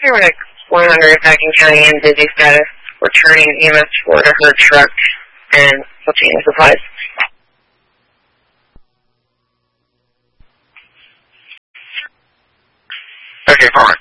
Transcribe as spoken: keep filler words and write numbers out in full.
Paramedic one hundred, Packing County in busy status. Returning E M S four to her truck and obtaining supplies. Okay, fine.